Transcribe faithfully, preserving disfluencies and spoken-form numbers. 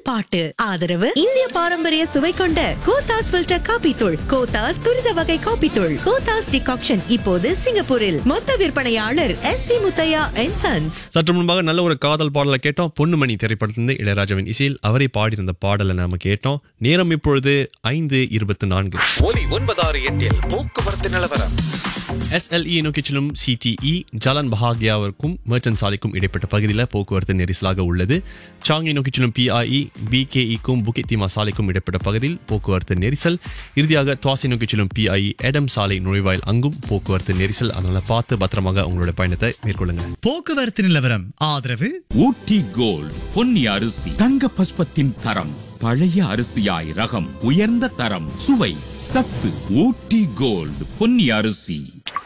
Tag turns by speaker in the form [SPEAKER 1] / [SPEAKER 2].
[SPEAKER 1] பாட்டு. ஆதரவு இந்திய பாரம்பரிய சுவை கொண்ட கோத்தாஸ் ஃபில்டர் காபி தூள், கோத்தாஸ் துரித வகை காபி தூள், கோத்தாஸ் டிகாக்ஷன் இப்போது சிங்கப்பூரில். மொத்த விற்பனையாளர் S B Muthiah and sons.
[SPEAKER 2] சற்று முன்பாக நல்ல ஒரு காதல் பாடலை கேட்டோம். பொன்னுமணி திரைப்படத்திலிருந்து இளையராஜாவின் இசையில் அவரை பாடியிருந்த பாடலை நாம கேட்டோம். நேரம் இப்பொழுது ஐந்து இருபத்தி நான்கு.
[SPEAKER 3] ஒலி ஒன்பதாறு எட்டில் போக்குவரத்து நிலவரம்.
[SPEAKER 2] எஸ்எல்இ நோக்கி செல்லும் சிடிஇ ஜாலான் பஹாகியாவிற்கும் மர்ச்சன்ட் சாலைக்கும் இடைப்பட்ட பகுதியில் போக்குவரத்து நெரிசலாக உள்ளது. சாங்கி நோக்கி செல்லும் பிஐஇ பிகேஇக்கும் புக்கிட் திமா சாலைக்கும் இடைப்பட்ட பகுதியில் போக்குவரத்து நெரிசல். இறுதியாக துவாசி நோக்கி செல்லும் பிஐஇ எடம் சாலை நுழைவாயில் அங்கும் போக்குவரத்து நெரிசல். அதனால பார்த்து பத்திரமாக உங்களோட பயணத்தை மேற்கொள்ளுங்க.
[SPEAKER 4] போக்குவரத்து நிலவரம் ஆதரவு
[SPEAKER 5] ஊட்டி கோல்ட் பொன்னி அரிசி, தங்க பஸ்பத்தின் தரம், பழைய அரிசியாய் ரகம், உயர்ந்த தரம், சுவை, சத்து. ஊட்டி கோல்ட் பொன்னி அரிசி.